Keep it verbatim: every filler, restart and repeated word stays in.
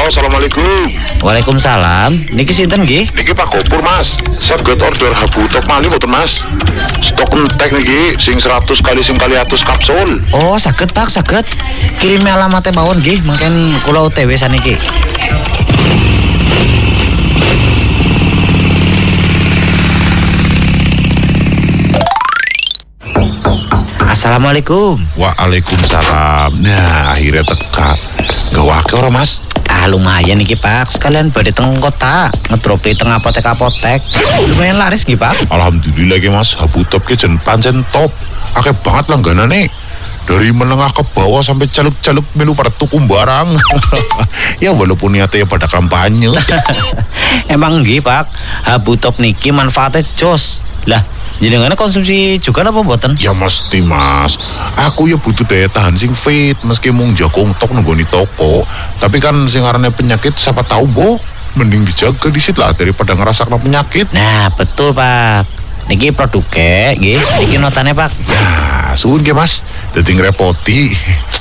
Halo, assalamualaikum. Waalaikumsalam. Niki sinten nggih? Niki Pak Gopur Mas. Saged order habu top malih mboten Mas? Stok entek niki sing seratus kali sing kali atus kapsul. Oh, saged Pak, saged. Kirimi alamatnya mawon nggih, mungkin kula O T W saniki. Assalamualaikum. Waalaikumsalam. Nah, akhirnya teka. Gak wake ora Mas? Ah, lumayan niki Pak. Sekalian badhe teng kota, ngedropi teng apotek-apotek. Lumayan laris nggih Pak. Alhamdulillah ki Mas, habu top ki jen pancen top. Akeh banget langganane. Dari menengah ke bawah sampai caluk-caluk melu pada tuku barang. Ya walaupun niatnya pada kampanye. Emang nggih Pak, habu top niki manfaatnya jos. Lah, jenengan konsumsi juga apa mboten? Ya mesti Mas. Aku ya butuh daya tahan sing fit meski mung jagong tok nenggoni toko. Tapi kan sing arane penyakit siapa tahu boh. Mending dijaga disit lah daripada ngerasakno penyakit. Nah, betul Pak. Niki produknya nggih, niki notane Pak. Nah, suwun nggih Mas. Dadi ngrepoti.